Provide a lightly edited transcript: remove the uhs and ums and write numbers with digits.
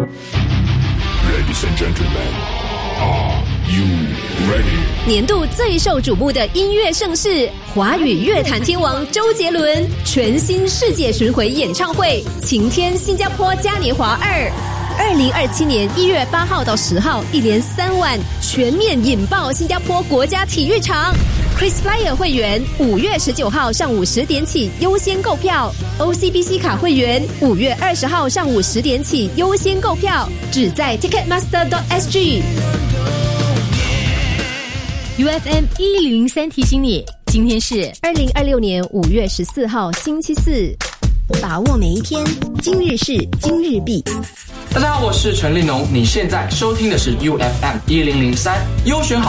Ladies and gentlemen, are you ready? 年度最受瞩目的音乐盛事，华语乐坛天王周杰伦全新世界巡回演唱会《晴天新加坡嘉年华2》，2027年1月8号到10号，一连3晚全面引爆新加坡国家体育场。KrisFlyer 会员5月19号上午10点起优先购票 ，OCBC 卡会员5月20号上午10点起优先购票，只在 Ticketmaster.sg。UFM 1003提醒你，今天是2026年5月14号星期四， 把握每一天，今日事今日毕。 大家好，我是陈立农，你现在收听的是 UFM 1003优选好